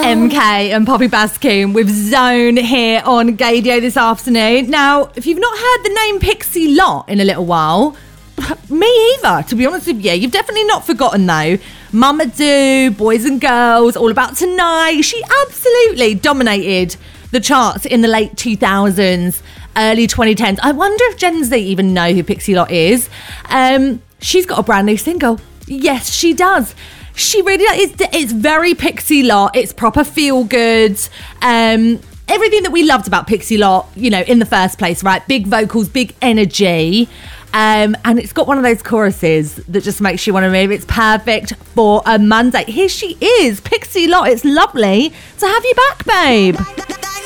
MK and Poppy Baskin with Zone here on Gaydio this afternoon. Now, if you've not heard the name Pixie Lott in a little while, me either, to be honest with you. You've definitely not forgotten though. Mama Do, Boys and Girls, All About Tonight. She absolutely dominated the charts in the late 2000s, early 2010s. I wonder if Gen Z even know who Pixie Lott is. She's got a brand new single. Yes, she does. She really does. It's very Pixie Lott. It's proper feel good. Everything that we loved about Pixie Lott, you know, in the first place, right? Big vocals, big energy. And it's got one of those choruses that just makes you want to move. It's perfect for a Monday. Here she is, Pixie Lott. It's lovely to have you back, babe.